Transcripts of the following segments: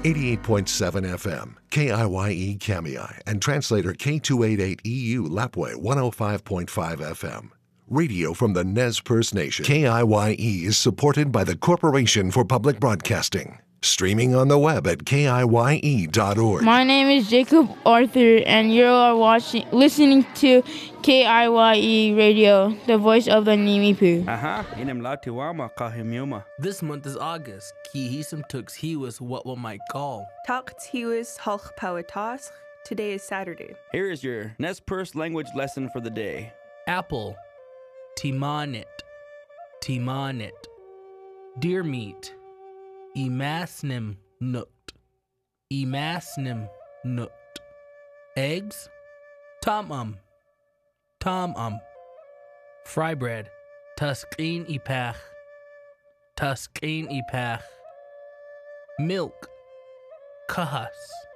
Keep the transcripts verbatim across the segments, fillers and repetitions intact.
eighty-eight point seven F M, K I Y E Kamiai, and translator K two eighty-eight E U Lapwai one oh five point five F M. Radio from the Nez Perce Nation. K I Y E is supported by the Corporation for Public Broadcasting. Streaming on the web at K I Y E dot org. My name is Jacob Arthur, and you are watching, listening to K I Y E Radio, the voice of the Nimipu. Aha, inem latiwama kahimyuma. This month is August. Kihisum tux hiwas what one might call. Talks hiwas halch pawatas. Today is Saturday. Here is your Nez Perce language lesson for the day. Apple. Timanit. Timanit. Deer meat. Emasnim nut. Emasnim nut. Eggs. Tom-um. Tom-um. Fry bread. Tuskin ipach. Tuskin ipach. Milk. Kahas.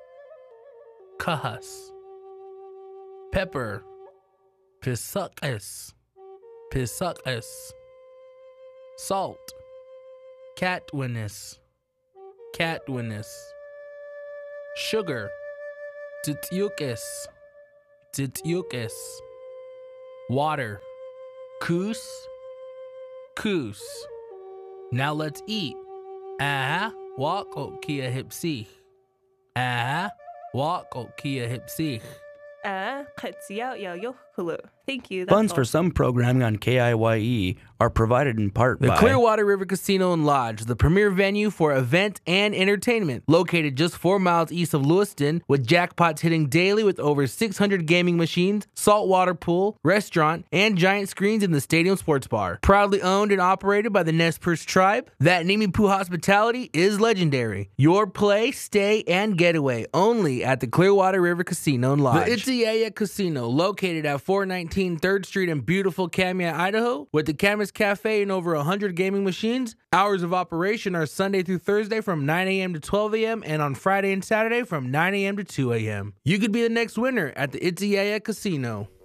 Kahas. Pepper. Pisukis. Pisukis. Salt. Catwinnis. Catwinnis. Sugar. Tityukis. Tityukis. Water. Koos. Koos. Now let's eat. Ah, walk o kia hipsich. Ah, walk o kia hipsich. Ah, katsiao yao yo hulu. Thank you. That's Funds all. for some programming on K I Y E are provided in part The by Clearwater River Casino and Lodge, the premier venue for event and entertainment, located just four miles east of Lewiston, with jackpots hitting daily with over six hundred gaming machines, saltwater pool, restaurant, and giant screens in the stadium sports bar. Proudly owned and operated by the Nez Perce tribe, that Nimipu hospitality is legendary. Your play, stay, and getaway only at the Clearwater River Casino and Lodge. The Itziaya Casino, located at four nineteen third Street in beautiful Kamiah, Idaho, with the Camas Cafe and over one hundred gaming machines. Hours of operation are Sunday through Thursday from nine a.m. to twelve a.m. and on Friday and Saturday from nine a.m. to two a.m. You could be the next winner at the Itziaya Casino.